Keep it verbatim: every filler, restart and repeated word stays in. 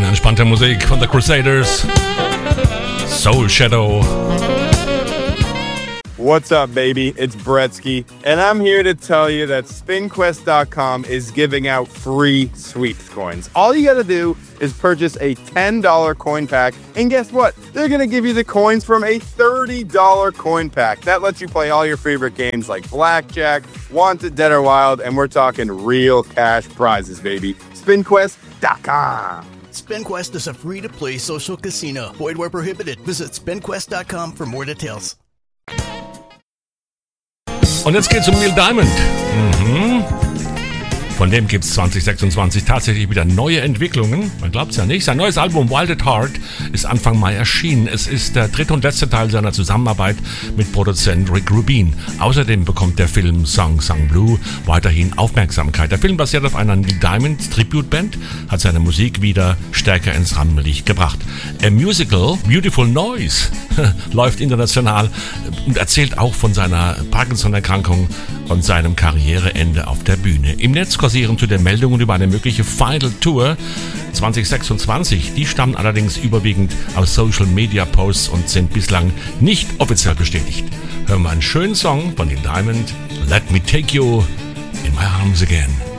entspannte Musik von The Crusaders. Soul Shadow. What's up, baby? It's Bretsky, and I'm here to tell you that spin quest dot com is giving out free sweeps coins. All you gotta do is purchase a ten dollars coin pack, and guess what? They're gonna give you the coins from a thirty dollars coin pack. That lets you play all your favorite games like Blackjack, Wanted, Dead or Wild, and we're talking real cash prizes, baby. spin quest dot com. SpinQuest is a free-to-play social casino. Void where prohibited. Visit spin quest dot com for more details. Und jetzt geht's um Neil Diamond. Mhm. Von dem gibt's zwanzig sechsundzwanzig tatsächlich wieder neue Entwicklungen. Man glaubt's ja nicht. Sein neues Album Wild at Heart ist Anfang Mai erschienen. Es ist der dritte und letzte Teil seiner Zusammenarbeit mit Produzent Rick Rubin. Außerdem bekommt der Film Song Song Blue weiterhin Aufmerksamkeit. Der Film basiert auf einer Neil Diamond Tribute-Band, hat seine Musik wieder stärker ins Rampenlicht gebracht. A Musical, Beautiful Noise, läuft international und erzählt auch von seiner Parkinson-Erkrankung und seinem Karriereende auf der Bühne. Im Netz kursieren zu den Meldungen über eine mögliche Final Tour zwanzig sechsundzwanzig. Die stammen allerdings überwiegend aus Social Media Posts und sind bislang nicht offiziell bestätigt. Hören wir einen schönen Song von Neil Diamond, Let Me Take You in My Arms Again.